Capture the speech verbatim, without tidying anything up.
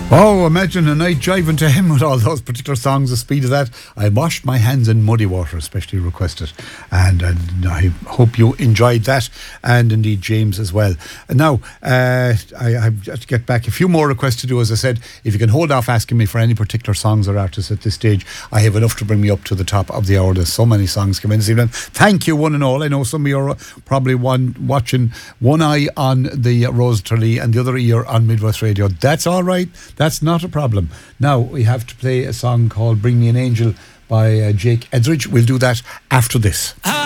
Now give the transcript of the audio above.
Oh, imagine a night driving to him with all those particular songs, the speed of that. I washed my hands in muddy water, especially requested. And, and I hope you enjoyed that. And indeed, James as well. And now, uh, I, I have to get back a few more requests to do. As I said, if you can hold off asking me for any particular songs or artists at this stage, I have enough to bring me up to the top of the hour. There's so many songs coming in this evening. Thank you, one and all. I know some of you are probably one watching one eye on the Rose Tralee and the other ear on Midwest Radio. That's all right. That's not a problem. Now we have to play a song called Bring Me an Angel by uh, Jake Edridge. We'll do that after this.